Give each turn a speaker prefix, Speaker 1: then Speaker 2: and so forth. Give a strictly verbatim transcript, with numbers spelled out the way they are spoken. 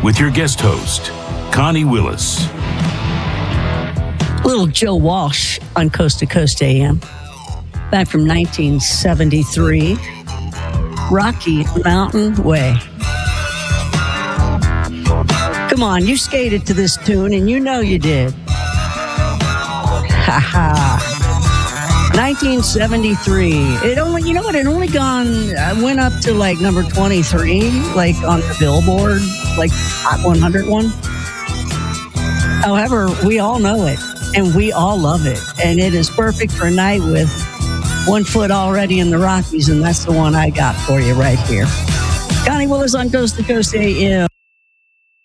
Speaker 1: with your guest host, Connie Willis.
Speaker 2: Little Joe Walsh on Coast to Coast A M. Back from nineteen seventy-three. Rocky Mountain Way. Come on, you skated to this tune and you know you did. Ha ha. nineteen seventy-three. It only, you know what? It only gone, uh, went up to like number twenty-three, like on the Billboard, like Hot one hundred one. However, we all know it and we all love it. And it is perfect for a night with one foot already in the Rockies. And that's the one I got for you right here. Connie Willis on Coast to Coast A M.